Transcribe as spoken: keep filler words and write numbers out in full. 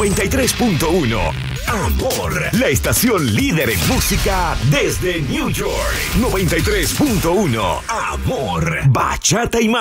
noventa y tres punto uno. Amor, la estación líder en música desde New York. noventa y tres punto uno. Amor, bachata y más.